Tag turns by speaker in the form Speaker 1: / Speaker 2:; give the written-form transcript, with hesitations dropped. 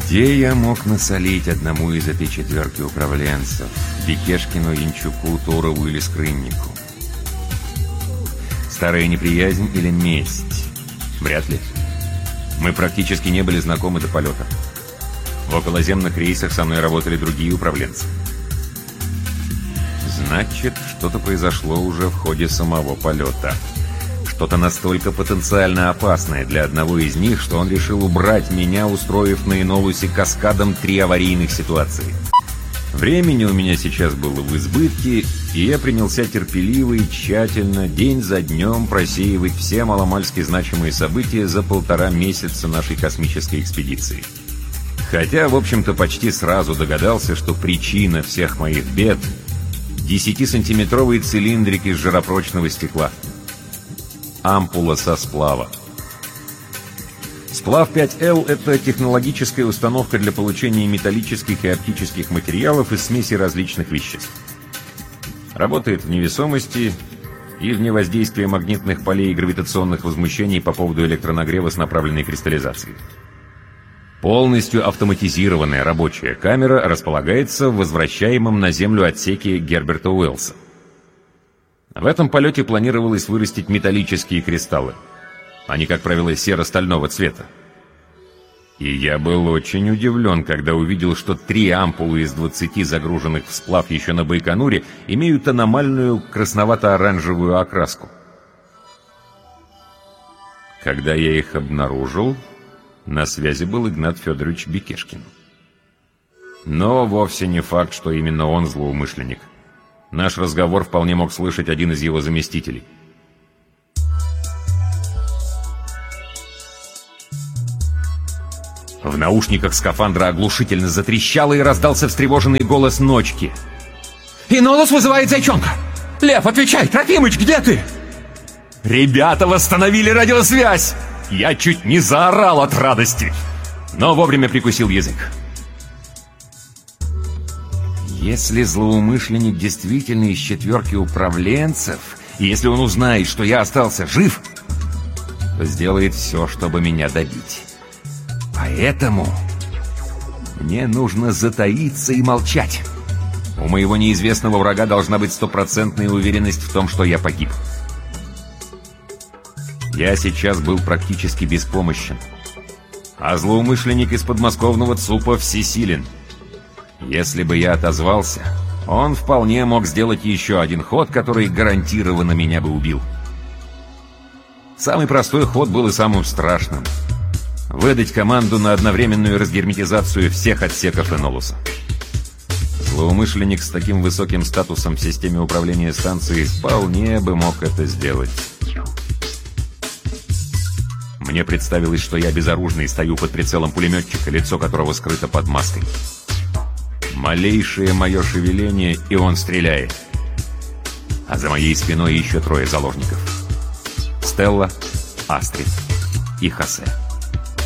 Speaker 1: Где я мог насолить одному из этой четверки управленцев? Бекешкину, Янчуку, Турову или Скрыннику? Старая неприязнь или месть? Вряд ли. Мы практически не были знакомы до полета. В околоземных рейсах со мной работали другие управленцы. Значит, что-то произошло уже в ходе самого полета. Что-то настолько потенциально опасное для одного из них, что он решил убрать меня, устроив на Энолусе каскадом 3 аварийных ситуации. Времени у меня сейчас было в избытке, и я принялся терпеливо и тщательно, день за днем, просеивать все маломальски значимые события за 1,5 месяца нашей космической экспедиции. Хотя, в общем-то, почти сразу догадался, что причина всех моих бед — 10-сантиметровые цилиндрики из жаропрочного стекла. Ампула со сплава. Сплав 5L — это технологическая установка для получения металлических и оптических материалов из смеси различных веществ. Работает в невесомости и вне воздействия магнитных полей и гравитационных возмущений по поводу электронагрева с направленной кристаллизацией. Полностью автоматизированная рабочая камера располагается в возвращаемом на Землю отсеке Герберта Уэллса. В этом полете планировалось вырастить металлические кристаллы. Они, как правило, серо-стального цвета. И я был очень удивлен, когда увидел, что 3 ампулы из 20, загруженных в сплав еще на Байконуре, имеют аномальную красновато-оранжевую окраску. Когда я их обнаружил, на связи был Игнат Федорович Бекешкин. Но вовсе не факт, что именно он злоумышленник. Наш разговор вполне мог слышать один из его заместителей. В наушниках скафандра оглушительно затрещало, и раздался встревоженный голос Ночки. «Энолус вызывает Зайчонка! Лев, отвечай! Трофимыч, где ты?» «Ребята восстановили радиосвязь!» Я чуть не заорал от радости, но вовремя прикусил язык. Если злоумышленник действительно из четверки управленцев, и если он узнает, что я остался жив, то сделает все, чтобы меня добить. Поэтому мне нужно затаиться и молчать. У моего неизвестного врага должна быть 100% уверенность в том, что я погиб. Я сейчас был практически беспомощен, а злоумышленник из подмосковного ЦУПа всесилен. Если бы я отозвался, он вполне мог сделать еще один ход, который гарантированно меня бы убил. Самый простой ход был и самым страшным — выдать команду на одновременную разгерметизацию всех отсеков Энолуса. Злоумышленник с таким высоким статусом в системе управления станцией вполне бы мог это сделать. Мне представилось, что я безоружный стою под прицелом пулеметчика, лицо которого скрыто под маской. Малейшее мое шевеление, и он стреляет. А за моей спиной еще 3 заложников: Стелла, Астрид и Хосе.